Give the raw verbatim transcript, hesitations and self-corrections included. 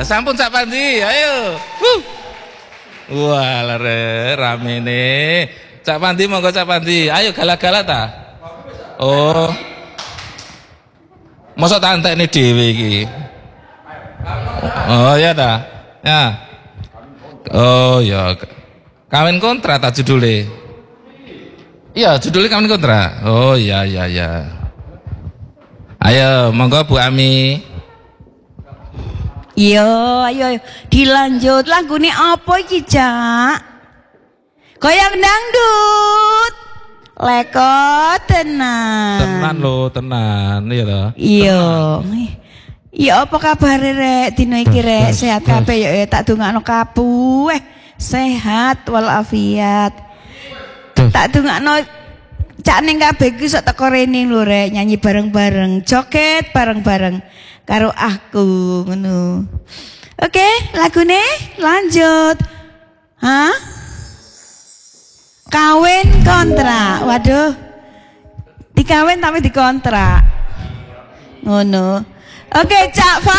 sampun Cak Pandi, ayo. Huh. Wah, lare rame nih. Cak Pandi monggo Cak Pandi. Ayo gala-gala ta. Oh. Mosok tak entekne dhewe iki. Oh ya ta. Ya. Oh ya. Kawin kontra ta judule. Iya, judulnya kawin kontra. Oh iya iya iya. Ayo, monggo Bu Ami. Iya, ayo dilanjut lagune apa iki, Cak? Goyang dangdut. Leko tenan. Tenan lho, tenan, iya toh. Iya. Iya apa kabar rek dina iki rek? Sehat kabeh ya tak dongakno kabeh. Sehat walafiat. Tak dongakno cak ning kabeh iki sok teko rene lho rek, nyanyi bareng-bareng, joget bareng-bareng karo aku ngono. Oke, lagune lanjut. Hah? Kawin kontrak. Waduh. Dikawin tapi dikontrak. Ngono. Oke, Cak